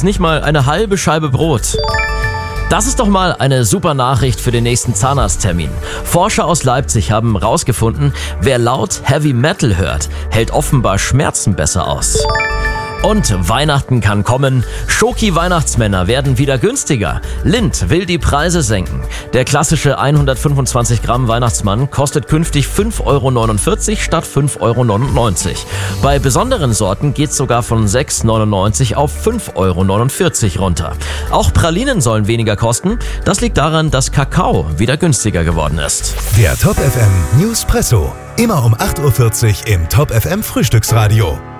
nicht mal eine halbe Scheibe Brot. Das ist doch mal eine super Nachricht für den nächsten Zahnarzttermin. Forscher aus Leipzig haben herausgefunden, wer laut Heavy Metal hört, hält offenbar Schmerzen besser aus. Und Weihnachten kann kommen. Schoki-Weihnachtsmänner werden wieder günstiger. Lindt will die Preise senken. Der klassische 125 Gramm Weihnachtsmann kostet künftig 5,49 € statt 5,99 €. Bei besonderen Sorten geht's sogar von 6,99 € auf 5,49 € runter. Auch Pralinen sollen weniger kosten. Das liegt daran, dass Kakao wieder günstiger geworden ist. Der Top FM Newspresso. Immer um 8:40 Uhr im Top FM Frühstücksradio.